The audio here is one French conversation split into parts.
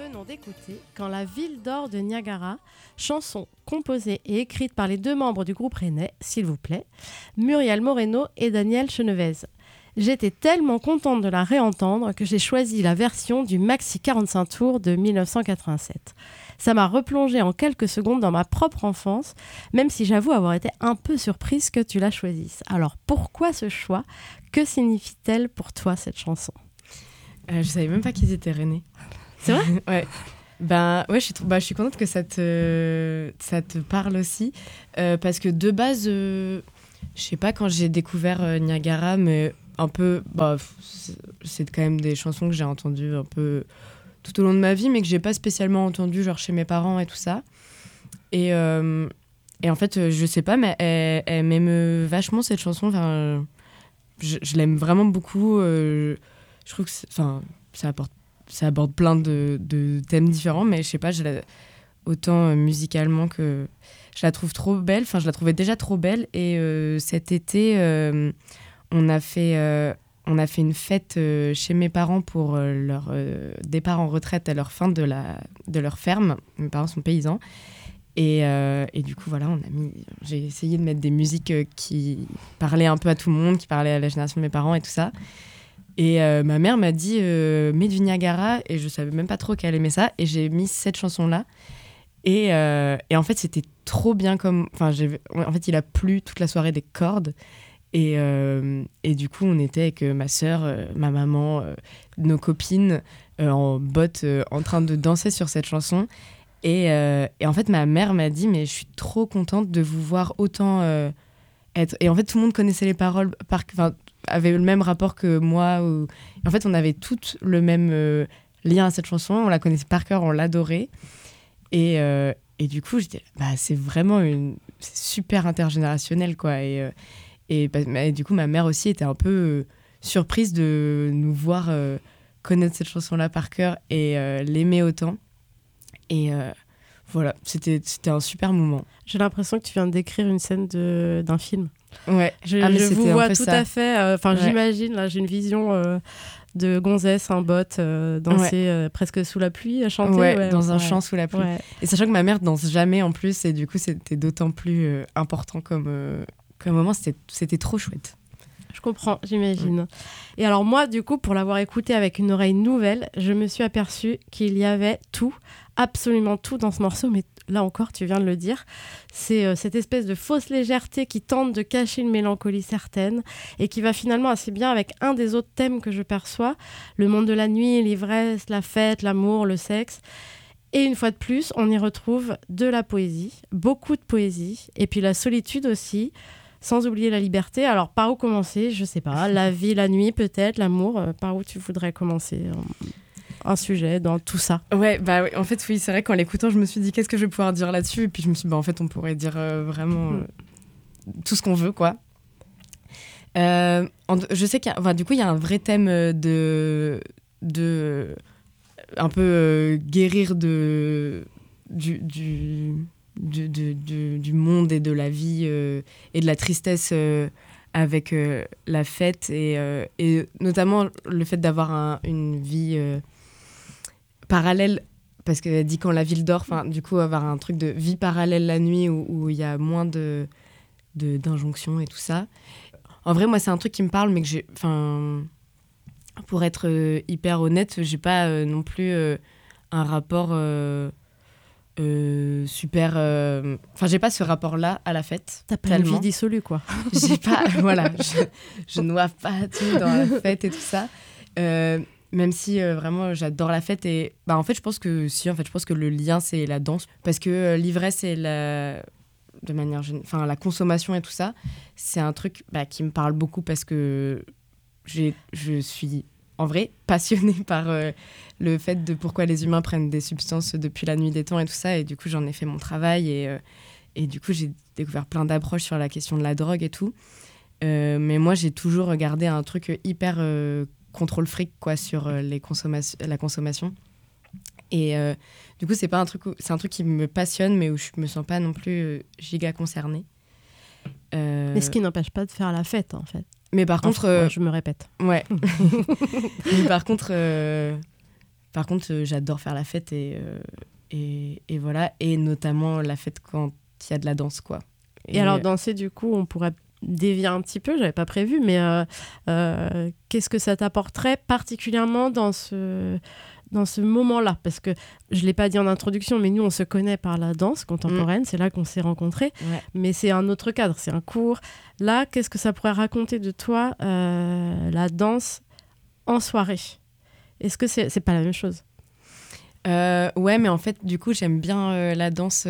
venons d'écouter Quand la ville dort de Niagara, chanson composée et écrite par les deux membres du groupe rennais, s'il vous plaît, Muriel Moreno et Daniel Chenevez. J'étais tellement contente de la réentendre que j'ai choisi la version du maxi 45 tours de 1987. Ça m'a replongée en quelques secondes dans ma propre enfance, même si j'avoue avoir été un peu surprise que tu la choisisses. Alors pourquoi ce choix ? Que signifie-t-elle pour toi cette chanson ? Je savais même pas qu'ils étaient rennais. C'est vrai ? Ouais. Je suis contente que ça te parle aussi. Parce que de base, je sais pas quand j'ai découvert Niagara, mais un peu, c'est quand même des chansons que j'ai entendues un peu tout au long de ma vie, mais que j'ai pas spécialement entendues genre chez mes parents et tout ça. Et en fait, je sais pas, mais elle m'aime vachement cette chanson. Enfin, je l'aime vraiment beaucoup. Je trouve que ça aborde plein de thèmes différents, mais je sais pas, autant musicalement que je la trouve trop belle. Enfin, je la trouvais déjà trop belle. Et cet été, on a fait une fête chez mes parents pour leur départ en retraite à leur fin de leur ferme. Mes parents sont paysans. Et du coup, voilà, j'ai essayé de mettre des musiques qui parlaient un peu à tout le monde, qui parlaient à la génération de mes parents et tout ça. Et ma mère m'a dit mets du Niagara, et je savais même pas trop qu'elle aimait ça, et j'ai mis cette chanson là et en fait c'était trop bien en fait il a plu toute la soirée des cordes, et du coup on était avec ma sœur, ma maman, nos copines en bottes, en train de danser sur cette chanson, et en fait ma mère m'a dit mais je suis trop contente de vous voir autant être, et en fait tout le monde connaissait les paroles avait le même rapport que moi. En fait, on avait toutes le même lien à cette chanson. On la connaissait par cœur, on l'adorait. Et du coup, j'étais c'est vraiment c'est super intergénérationnel, quoi. Et du coup, ma mère aussi était un peu surprise de nous voir connaître cette chanson-là par cœur et l'aimer autant. Et voilà, c'était un super moment. J'ai l'impression que tu viens de décrire une scène d'un film. Ouais. Je vous vois tout à fait. J'imagine, là, j'ai une vision de gonzesse en bottes, danser presque sous la pluie, à chanter. Dans un champ sous la pluie. Ouais. Et sachant que ma mère danse jamais en plus, et du coup, c'était d'autant plus important comme moment. C'était trop chouette. Je comprends, j'imagine. Et alors moi, du coup, pour l'avoir écouté avec une oreille nouvelle, je me suis aperçue qu'il y avait tout, absolument tout dans ce morceau, mais là encore, tu viens de le dire, c'est cette espèce de fausse légèreté qui tente de cacher une mélancolie certaine et qui va finalement assez bien avec un des autres thèmes que je perçois, le monde de la nuit, l'ivresse, la fête, l'amour, le sexe. Et une fois de plus, on y retrouve de la poésie, beaucoup de poésie, et puis la solitude aussi, sans oublier la liberté. Alors, par où commencer ? Je sais pas. La vie, la nuit, peut-être, l'amour. Par où tu voudrais commencer un sujet dans tout ça ? Ouais, en fait, oui, c'est vrai qu'en l'écoutant, je me suis dit, qu'est-ce que je vais pouvoir dire là-dessus ? Et puis, je me suis dit, en fait, on pourrait dire vraiment tout ce qu'on veut, quoi. Je sais qu'il y a un vrai thème de un peu guérir du monde et de la vie et de la tristesse avec la fête et notamment le fait d'avoir une vie parallèle, parce qu'elle dit quand la ville dort, du coup avoir un truc de vie parallèle la nuit où il y a moins d'injonctions et tout ça. En vrai, moi c'est un truc qui me parle, mais que pour être hyper honnête, j'ai pas non plus un rapport super. J'ai pas ce rapport-là à la fête. T'as pas une vie dissolue, quoi. J'ai pas. Voilà, je noie pas tout dans la fête et tout ça. Même si vraiment j'adore la fête, et en fait je pense que le lien c'est la danse, parce que l'ivresse et la consommation et tout ça, c'est un truc qui me parle beaucoup, parce que je suis en vrai passionnée par le fait de pourquoi les humains prennent des substances depuis la nuit des temps et tout ça, et du coup j'en ai fait mon travail, et du coup j'ai découvert plein d'approches sur la question de la drogue et tout, mais moi j'ai toujours regardé un truc hyper contrôle fric, quoi, sur la consommation, et du coup c'est un truc qui me passionne, mais où je me sens pas non plus giga concernée, mais ce qui n'empêche pas de faire la fête, en fait. Mais par contre... je me répète. Ouais. Mais par contre, Par contre, j'adore faire la fête et voilà. Et notamment la fête quand il y a de la danse, quoi. Et alors, danser, du coup, on pourrait dévier un petit peu, j'avais pas prévu, mais qu'est-ce que ça t'apporterait particulièrement dans ce moment-là? Parce que je l'ai pas dit en introduction, mais nous, on se connaît par la danse contemporaine, c'est là qu'on s'est rencontrés, mais c'est un autre cadre, c'est un cours. Là, qu'est-ce que ça pourrait raconter de toi, la danse en soirée? Est-ce que c'est pas la même chose? Ouais, mais en fait, du coup, j'aime bien la danse...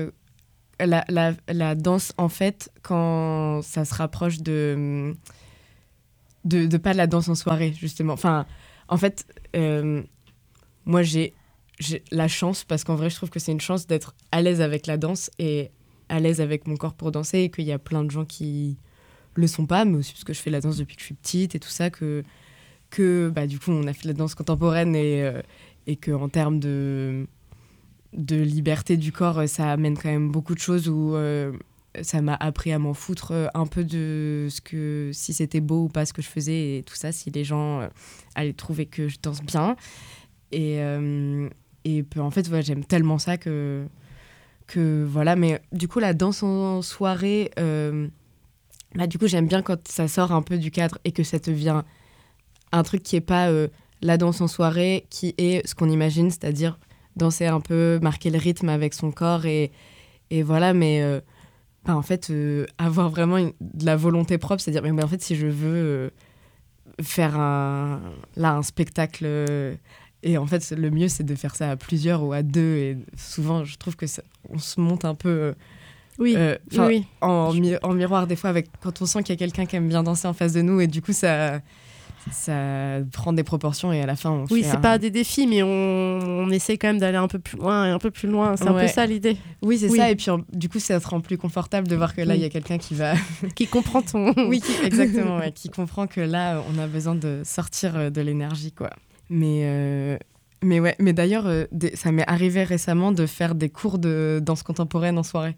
La danse, en fait, quand ça se rapproche de pas de la danse en soirée, justement. Enfin, en fait, moi, j'ai la chance, parce qu'en vrai, je trouve que c'est une chance d'être à l'aise avec la danse et à l'aise avec mon corps pour danser, et qu'il y a plein de gens qui le sont pas, mais aussi parce que je fais la danse depuis que je suis petite et tout ça, que bah, du coup, on a fait de la danse contemporaine et qu'en termes de liberté du corps, ça amène quand même beaucoup de choses où ça m'a appris à m'en foutre un peu de ce que si c'était beau ou pas ce que je faisais et tout ça, si les gens allaient trouver que je danse bien. Et en fait, ouais, j'aime tellement ça que voilà. Mais du coup, la danse en soirée, bah, du coup, j'aime bien quand ça sort un peu du cadre et que ça devient un truc qui est pas la danse en soirée, qui est ce qu'on imagine, c'est-à-dire danser un peu, marquer le rythme avec son corps et voilà, mais bah, en fait, avoir vraiment de la volonté propre, c'est-à-dire, mais en fait, si je veux faire un spectacle, et en fait, le mieux, c'est de faire ça à plusieurs ou à deux, et souvent, je trouve que on se monte un peu... Oui. En miroir, des fois, quand on sent qu'il y a quelqu'un qui aime bien danser en face de nous, et du coup, ça prend des proportions et à la fin on fait c'est pas des défis, mais on essaie quand même d'aller un peu plus loin et un peu plus loin, c'est un peu ça l'idée. Oui, c'est ça, et puis du coup ça te rend plus confortable de voir que là il y a quelqu'un qui va qui comprend ton exactement, qui comprend que là on a besoin de sortir de l'énergie, quoi. Mais d'ailleurs ça m'est arrivé récemment de faire des cours de danse contemporaine en soirée.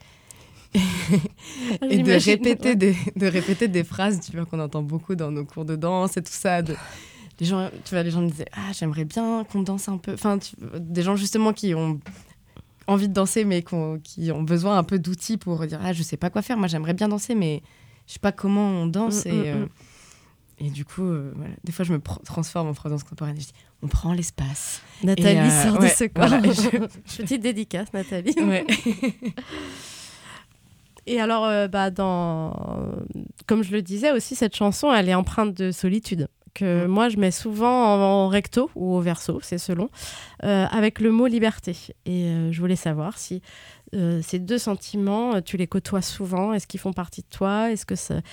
Et de répéter des phrases, tu vois, qu'on entend beaucoup dans nos cours de danse et tout ça. Les gens me disaient j'aimerais bien qu'on danse un peu. Enfin, des gens justement qui ont envie de danser, mais qui ont besoin un peu d'outils pour dire je sais pas quoi faire. Moi, j'aimerais bien danser, mais je sais pas comment on danse. Et du coup, voilà. Des fois, je me transforme en prof de danse contemporaine. Je dis on prend l'espace. Nathalie sort de ce corps. Voilà, petite dédicace, Nathalie. Ouais. Et alors, comme je le disais aussi, cette chanson, elle est empreinte de solitude, que moi, je mets souvent en recto ou au verso, c'est selon, avec le mot liberté. Et je voulais savoir si ces deux sentiments, tu les côtoies souvent. Est-ce qu'ils font partie de toi? Est-ce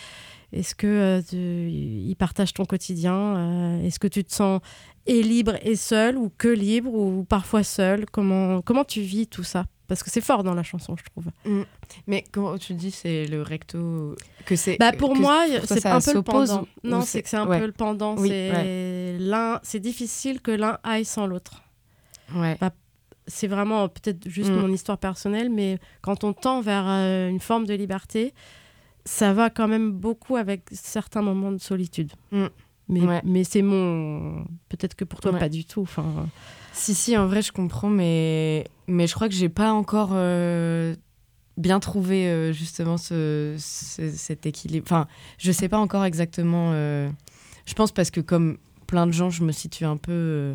que ils partagent ton quotidien? Est-ce que tu te sens libre et seul, ou que libre, ou parfois seul? Comment tu vis tout ça? Parce que c'est fort dans la chanson, je trouve. Mais comment tu dis, c'est le recto que c'est pour moi, c'est un peu le pendant. Non, c'est que c'est un peu le pendant. Oui, c'est difficile que l'un aille sans l'autre. Ouais. C'est vraiment peut-être juste mon histoire personnelle, mais quand on tend vers une forme de liberté, ça va quand même beaucoup avec certains moments de solitude. Mais c'est peut-être que pour toi, pas du tout. Enfin... Si, en vrai, je comprends, mais je crois que j'ai pas encore bien trouvé justement cet équilibre. Enfin, je sais pas encore exactement. Je pense parce que comme plein de gens, je me situe un peu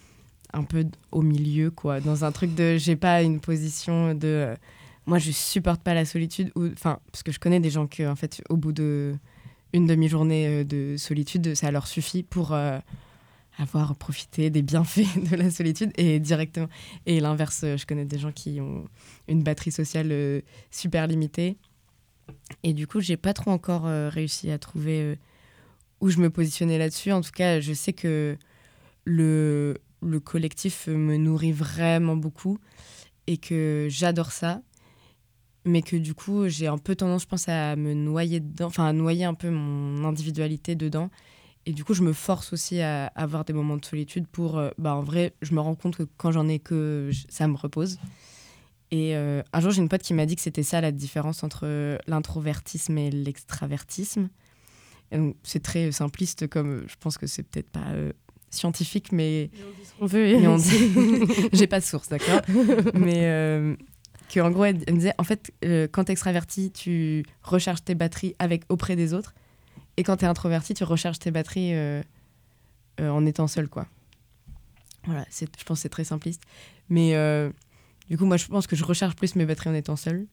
au milieu, quoi, dans un truc de, j'ai pas une position de. Moi, je supporte pas la solitude, enfin, parce que je connais des gens que, en fait, au bout de une demi-journée de solitude, ça leur suffit pour avoir profité des bienfaits de la solitude, et directement. Et l'inverse, je connais des gens qui ont une batterie sociale super limitée. Et du coup, j'ai pas trop encore réussi à trouver où je me positionnais là-dessus. En tout cas, je sais que le collectif me nourrit vraiment beaucoup et que j'adore ça. Mais que du coup, j'ai un peu tendance, je pense, à me noyer dedans, enfin à noyer un peu mon individualité dedans. Et du coup, je me force aussi à avoir des moments de solitude pour... en vrai, je me rends compte que quand j'en ai ça me repose. Et un jour, j'ai une pote qui m'a dit que c'était ça la différence entre l'introvertisme et l'extravertisme. Et donc, c'est très simpliste, comme je pense que c'est peut-être pas scientifique, mais On veut. mais on dit... J'ai pas de source, d'accord. Mais qu'en gros, elle me disait, en fait, quand t'es extraverti, tu recharges tes batteries auprès des autres. Et quand t'es introverti, tu recharges tes batteries en étant seul, quoi. Voilà, je pense que c'est très simpliste. Mais du coup, moi, je pense que je recharge plus mes batteries en étant seule.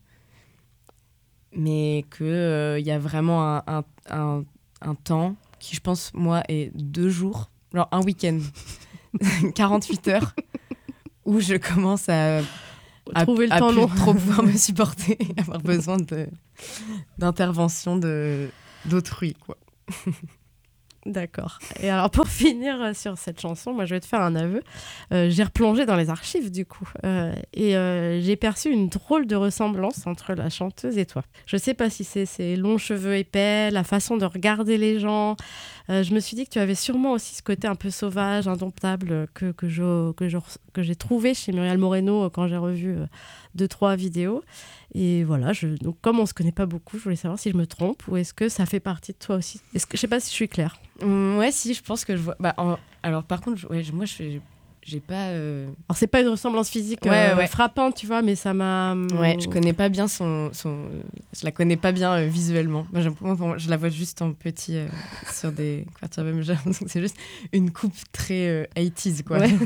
Mais qu'il y a vraiment un temps qui, je pense, moi, est 2 jours, genre un week-end, 48 heures, où je commence à Trouver le temps plus long. trop pouvoir me supporter, avoir besoin d'intervention d'autrui, quoi. D'accord. Et alors, pour finir sur cette chanson, moi, je vais te faire un aveu. J'ai replongé dans les archives, du coup. Et j'ai perçu une drôle de ressemblance entre la chanteuse et toi. Je sais pas si c'est ses longs cheveux épais, la façon de regarder les gens. Je me suis dit que tu avais sûrement aussi ce côté un peu sauvage, indomptable, que j'ai trouvé chez Muriel Moreno quand j'ai revu 2-3 vidéos. Et voilà, donc comme on se connaît pas beaucoup, je voulais savoir si je me trompe ou est-ce que ça fait partie de toi aussi. Je sais pas si je suis claire. Ouais, si, je pense que je vois. Alors, par contre, moi, j'ai pas. Alors c'est pas une ressemblance physique Ouais. frappante, tu vois, mais ça m'a. Ouais, je connais pas bien je la connais pas bien visuellement. Moi, je la vois juste en petit sur des couvertures, même c'est juste une coupe très 80s, quoi. Ouais.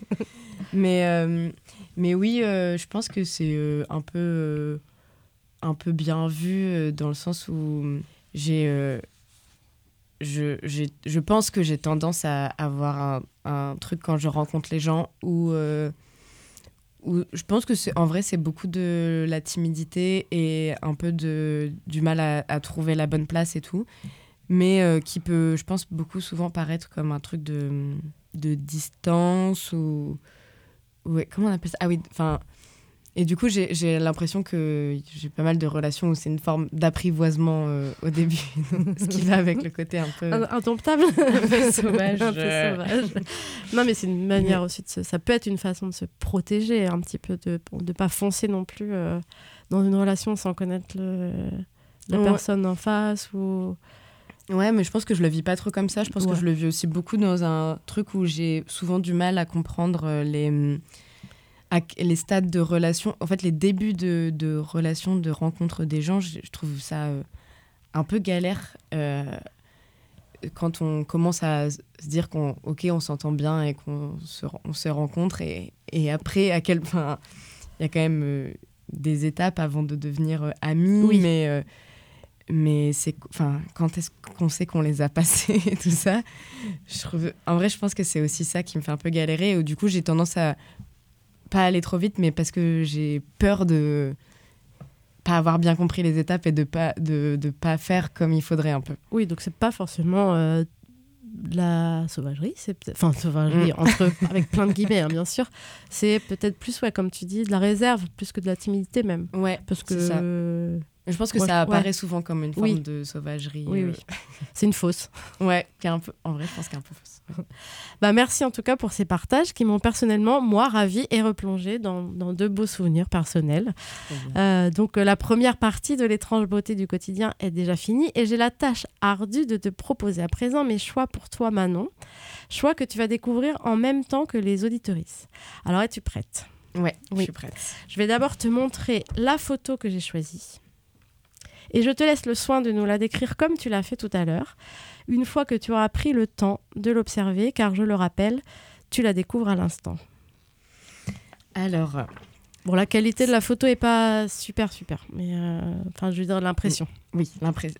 mais oui, je pense que c'est un peu bien vu dans le sens où je pense que j'ai tendance à avoir un truc quand je rencontre les gens où je pense que en vrai c'est beaucoup de la timidité et un peu du mal à trouver la bonne place et tout, mais qui peut, je pense, beaucoup souvent paraître comme un truc de distance ou ouais, comment on appelle ça, ah oui, enfin. Et du coup, j'ai l'impression que j'ai pas mal de relations où c'est une forme d'apprivoisement au début, ce qui va avec le côté un peu indomptable, un peu sauvage. un peu sauvage. Non, mais c'est une manière aussi ça peut être une façon de se protéger un petit peu, de pas foncer non plus dans une relation sans connaître la personne en face ou. Ouais, mais je pense que je le vis pas trop comme ça. Je pense que je le vis aussi beaucoup dans un truc où j'ai souvent du mal à comprendre les stades de relation, en fait les débuts de relations, de rencontres des gens. Je trouve ça un peu galère quand on commence à se dire on s'entend bien et qu'on se rencontre et après à quel point il y a quand même des étapes avant de devenir amis, oui. mais quand est-ce qu'on sait qu'on les a passées et tout ça, en vrai je pense que c'est aussi ça qui me fait un peu galérer, où du coup j'ai tendance à pas aller trop vite, mais parce que j'ai peur de pas avoir bien compris les étapes et de pas faire comme il faudrait un peu. Oui, donc c'est pas forcément de la sauvagerie, sauvagerie avec plein de guillemets, hein, bien sûr. C'est peut-être plus, comme tu dis, de la réserve, plus que de la timidité même. Ouais, parce que c'est ça. Je pense que ça apparaît souvent comme une forme de sauvagerie. Oui. C'est une fausse. Ouais, en vrai, je pense qu'elle est un peu fausse. Merci en tout cas pour ces partages qui m'ont personnellement, moi, ravie et replongée dans de beaux souvenirs personnels. Donc la première partie de l'étrange beauté du quotidien est déjà finie et j'ai la tâche ardue de te proposer à présent mes choix pour toi, Manon. Choix que tu vas découvrir en même temps que les auditrices. Alors, es-tu prête ? Ouais, oui. Je suis prête. Je vais d'abord te montrer la photo que j'ai choisie. Et je te laisse le soin de nous la décrire comme tu l'as fait tout à l'heure, une fois que tu auras pris le temps de l'observer, car je le rappelle, tu la découvres à l'instant. Alors, la qualité de la photo n'est pas super, mais je veux dire l'impression. Oui, l'impression.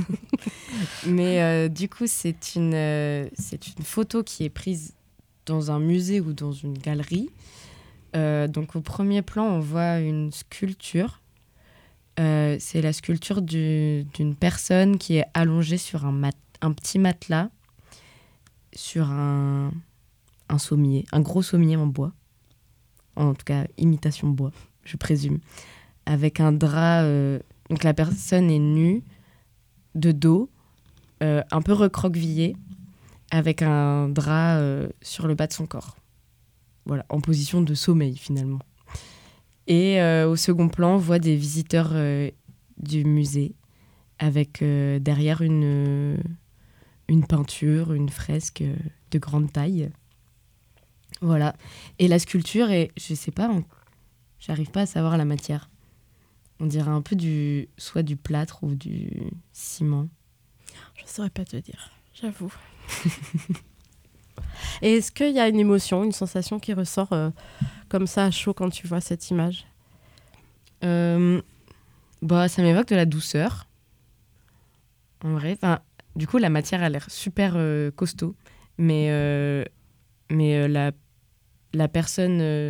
Mais du coup, c'est une photo qui est prise dans un musée ou dans une galerie. Donc au premier plan, on voit une sculpture. C'est la sculpture d'une personne qui est allongée sur un petit matelas, sur un sommier, un gros sommier en bois, en tout cas imitation bois, je présume, avec un drap. Donc la personne est nue, de dos, un peu recroquevillée, avec un drap sur le bas de son corps. Voilà, en position de sommeil finalement. Et au second plan, on voit des visiteurs du musée avec derrière une peinture, une fresque de grande taille. Voilà. Et la sculpture est, je sais pas, j'arrive pas à savoir la matière. On dirait un peu soit du plâtre ou du ciment. Je saurais pas te dire, j'avoue. Et est-ce qu'il y a une émotion, une sensation qui ressort comme ça à chaud quand tu vois cette image ? Ça m'évoque de la douceur. En vrai, du coup, la matière a l'air super costaud, mais la personne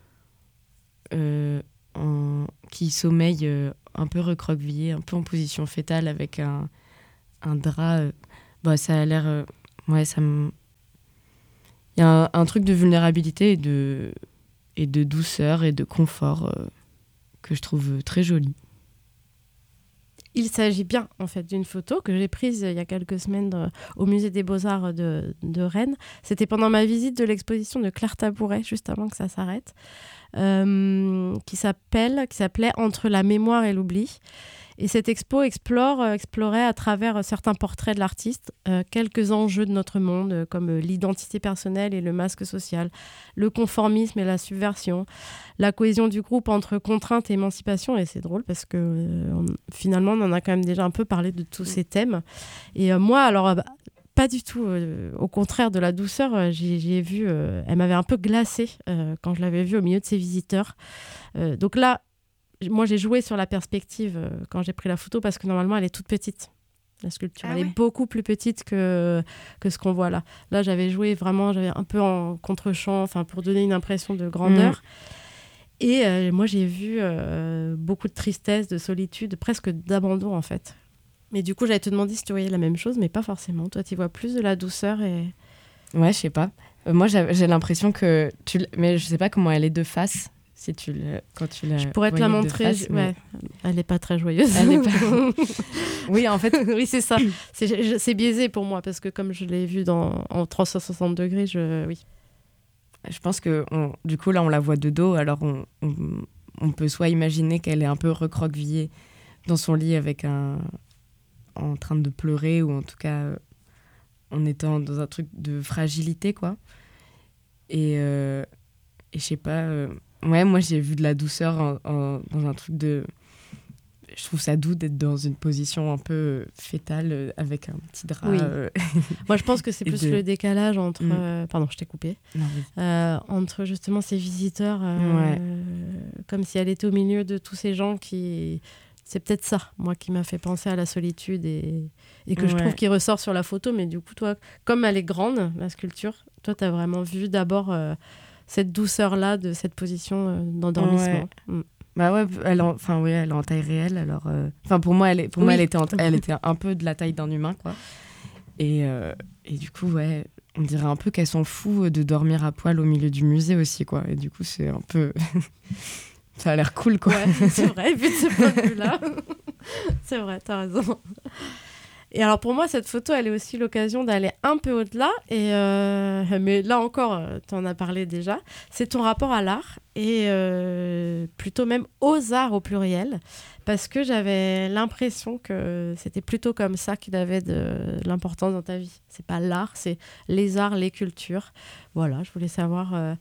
qui sommeille un peu recroquevillée, un peu en position fétale avec un drap, ça a l'air... Il y a un truc de vulnérabilité et de douceur et de confort que je trouve très joli. Il s'agit bien, en fait, d'une photo que j'ai prise il y a quelques semaines au Musée des Beaux-Arts de Rennes. C'était pendant ma visite de l'exposition de Claire Tabouret, juste avant que ça s'arrête, qui s'appelait « Entre la mémoire et l'oubli ». Et cette expo explorait à travers certains portraits de l'artiste quelques enjeux de notre monde, comme l'identité personnelle et le masque social, le conformisme et la subversion, la cohésion du groupe entre contrainte et émancipation. Et c'est drôle parce que finalement, on en a quand même déjà un peu parlé de tous ces thèmes. Et moi, alors, pas du tout. Au contraire de la douceur, j'ai vu... elle m'avait un peu glacée quand je l'avais vue au milieu de ses visiteurs. Donc là, moi, j'ai joué sur la perspective quand j'ai pris la photo parce que normalement, elle est toute petite. La sculpture, elle est beaucoup plus petite que ce qu'on voit là. Là, j'avais un peu en contre-champ, pour donner une impression de grandeur. Et moi, j'ai vu beaucoup de tristesse, de solitude, presque d'abandon, en fait. Mais du coup, j'allais te demander si tu voyais la même chose, mais pas forcément. Toi, tu vois plus de la douceur et... Ouais, je sais pas. Moi, j'ai l'impression que... Mais je sais pas comment elle est de face. Si quand tu la je pourrais te la montrer. Mais... Elle n'est pas très joyeuse. Elle est pas... Oui, en fait. Oui, c'est ça. C'est biaisé pour moi parce que comme je l'ai vue en 360 degrés, oui. Je pense que du coup, là, on la voit de dos. Alors, on peut soit imaginer qu'elle est un peu recroquevillée dans son lit en train de pleurer ou en tout cas en étant dans un truc de fragilité, quoi. Et je sais pas... moi, j'ai vu de la douceur dans un truc de... Je trouve ça doux d'être dans une position un peu fétale avec un petit drap. Oui. Moi, je pense que c'est plus le décalage entre... pardon, je t'ai coupé. Non, entre justement ces visiteurs, comme si elle était au milieu de tous ces gens qui... C'est peut-être ça, moi, qui m'a fait penser à la solitude et que je trouve qu'il ressort sur la photo. Mais du coup, toi, comme elle est grande, la sculpture, toi, tu as vraiment vu d'abord cette douceur-là de cette position d'endormissement. Ouais. Bah ouais, elle est en taille réelle. Alors, pour moi, elle était un peu de la taille d'un humain, quoi. Et du coup, ouais, on dirait un peu qu'elle s'en fout de dormir à poil au milieu du musée aussi, quoi. Et du coup, c'est un peu... Ça a l'air cool, quoi. Ouais, c'est vrai, vu de ce point de vue-là. C'est vrai, t'as raison. Et alors, pour moi, cette photo, elle est aussi l'occasion d'aller un peu au-delà. Mais là encore, t'en as parlé déjà. C'est ton rapport à l'art et plutôt même aux arts au pluriel. Parce que j'avais l'impression que c'était plutôt comme ça qu'il avait de l'importance dans ta vie. C'est pas l'art, c'est les arts, les cultures. Voilà, je voulais savoir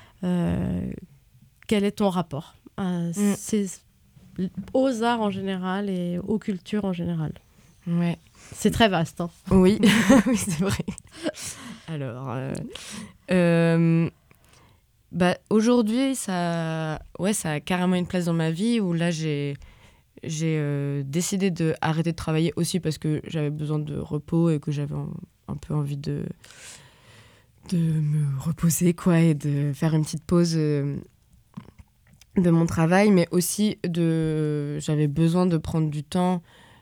quel est ton rapport aux arts en général et aux cultures en général. Ouais. C'est très vaste. Hein. Oui, oui, c'est vrai. Alors, aujourd'hui, ça a carrément une place dans ma vie où là, j'ai décidé d'arrêter de travailler aussi parce que j'avais besoin de repos et que j'avais un peu envie de me reposer, quoi, et de faire une petite pause de mon travail, mais aussi j'avais besoin de prendre du temps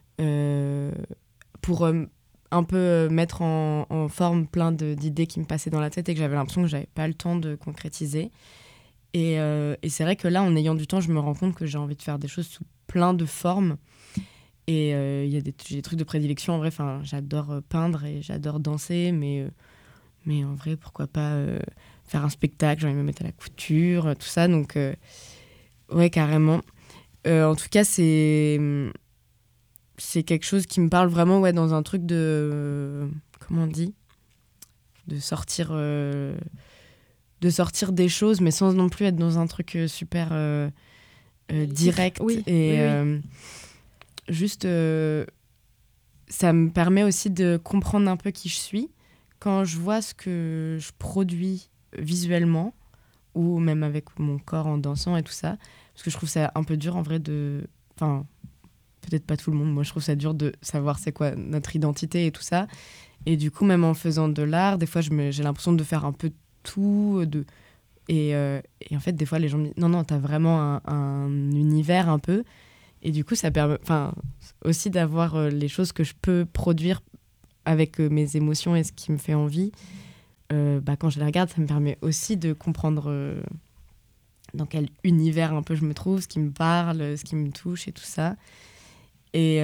pour un peu mettre en forme plein d'idées qui me passaient dans la tête et que j'avais l'impression que j'avais pas le temps de concrétiser. Et c'est vrai que là, en ayant du temps, je me rends compte que j'ai envie de faire des choses sous plein de formes. Et j'ai des trucs de prédilection. En vrai, j'adore peindre et j'adore danser, mais en vrai, pourquoi pas faire un spectacle, j'ai envie de me mettre à la couture, tout ça. Donc, ouais, carrément. En tout cas, c'est quelque chose qui me parle vraiment, ouais, dans un truc de... comment on dit ? sortir des choses, mais sans non plus être dans un truc super direct. Oui, Et oui. juste, ça me permet aussi de comprendre un peu qui je suis. Quand je vois ce que je produis visuellement, ou même avec mon corps en dansant et tout ça, parce que je trouve ça un peu dur en vrai de... Enfin, peut-être pas tout le monde, moi je trouve ça dur de savoir c'est quoi notre identité et tout ça. Et du coup, même en faisant de l'art, des fois j'ai l'impression de faire un peu tout. Et en fait, des fois, les gens me disent non, t'as vraiment un univers un peu. Et du coup, ça permet aussi d'avoir les choses que je peux produire avec mes émotions et ce qui me fait envie. Quand je les regarde, ça me permet aussi de comprendre dans quel univers un peu je me trouve, ce qui me parle, ce qui me touche et tout ça. Et,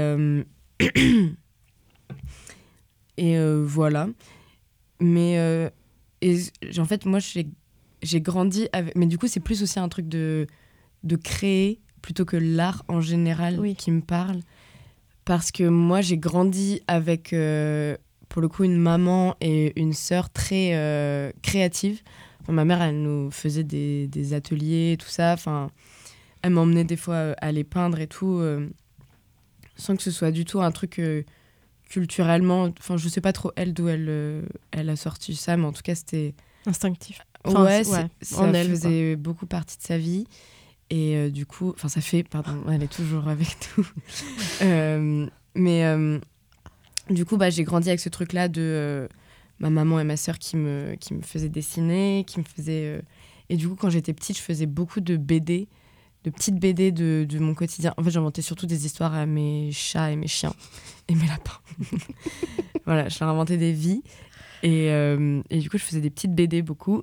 voilà. Mais en fait, moi, j'ai grandi avec... Mais du coup, c'est plus aussi un truc de créer plutôt que l'art en général qui me parle. Parce que moi, j'ai grandi avec, pour le coup, une maman et une sœur très créatives. Enfin, ma mère, elle nous faisait des ateliers, tout ça. Enfin, elle m'emmenait des fois aller peindre et tout, sans que ce soit du tout un truc culturellement... Enfin, je sais pas trop, elle, d'où elle a sorti ça, mais en tout cas, c'était... Instinctif. Enfin, ça en elle, faisait beaucoup partie de sa vie. Et du coup, ça fait, pardon, elle est toujours avec nous. Mais du coup, j'ai grandi avec ce truc-là de ma maman et ma sœur qui me faisaient dessiner, qui me faisaient... Et du coup, quand j'étais petite, je faisais beaucoup de BD, de petites BD de mon quotidien. En fait, j'inventais surtout des histoires à mes chats et mes chiens et mes lapins. Voilà, je leur inventais des vies. Et du coup, je faisais des petites BD beaucoup.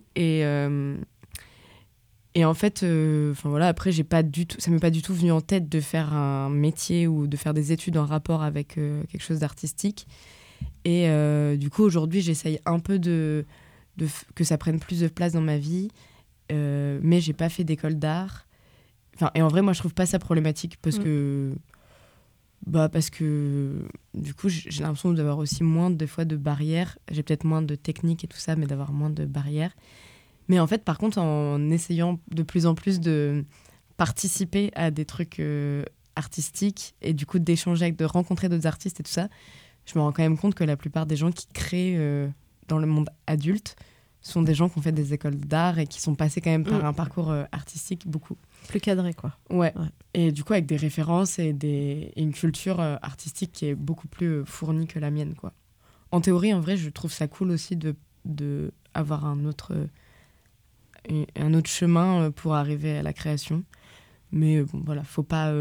Et en fait, voilà, après, ça m'est pas du tout venu en tête de faire un métier ou de faire des études en rapport avec quelque chose d'artistique. Et du coup, aujourd'hui, j'essaye un peu que ça prenne plus de place dans ma vie. Mais j'ai pas fait d'école d'art. Et en vrai, moi, je trouve pas ça problématique parce que du coup, j'ai l'impression d'avoir aussi moins, des fois, de barrières. J'ai peut-être moins de techniques et tout ça, mais d'avoir moins de barrières. Mais en fait, par contre, en essayant de plus en plus de participer à des trucs artistiques et du coup de rencontrer d'autres artistes et tout ça, je me rends quand même compte que la plupart des gens qui créent dans le monde adulte sont des gens qui ont fait des écoles d'art et qui sont passés quand même par un parcours artistique beaucoup. Plus cadré, quoi. Ouais. Et du coup, avec des références et une culture artistique qui est beaucoup plus fournie que la mienne, quoi. En théorie, en vrai, je trouve ça cool aussi de avoir un autre chemin pour arriver à la création. Mais bon, voilà, faut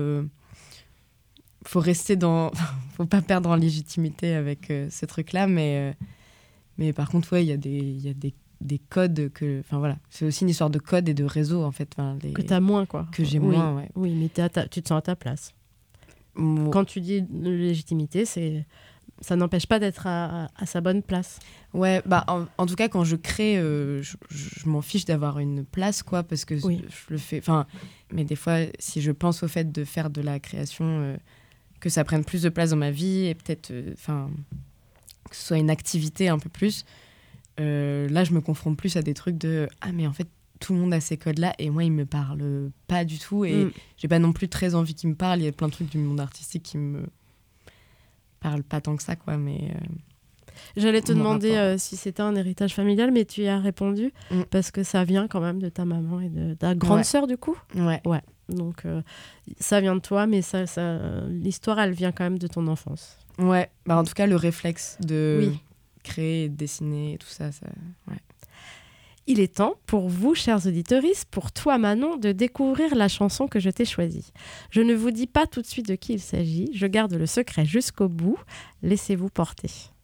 rester faut pas perdre en légitimité avec ce truc-là. Mais par contre, ouais, il y a des codes que... Enfin, voilà. C'est aussi une histoire de code et de réseau, en fait. Que t'as moins, quoi. Que j'ai moins, ouais. Oui, mais tu te sens à ta place. Bon. Quand tu dis légitimité, ça n'empêche pas d'être à sa bonne place. Ouais, en tout cas, quand je crée, je m'en fiche d'avoir une place, quoi, parce que je le fais... Mais des fois, si je pense au fait de faire de la création, que ça prenne plus de place dans ma vie et peut-être... que ce soit une activité un peu plus... là, je me confronte plus à des trucs de « Ah, mais en fait, tout le monde a ces codes-là et moi, ils me parlent pas du tout. » Et j'ai pas non plus très envie qu'ils me parlent. Il y a plein de trucs du monde artistique qui me parlent pas tant que ça, quoi. Mais j'allais te demander si c'était un héritage familial, mais tu y as répondu parce que ça vient quand même de ta maman et de ta grande sœur, du coup. Ouais. Donc, ça vient de toi, mais l'histoire, elle vient quand même de ton enfance. Ouais. En tout cas, le réflexe de... créer, dessiner et tout ça, ouais. Il est temps pour vous, chers auditeurs, pour toi, Manon, de découvrir la chanson que je t'ai choisie. Je ne vous dis pas tout de suite de qui il s'agit, je garde le secret jusqu'au bout. Laissez-vous porter.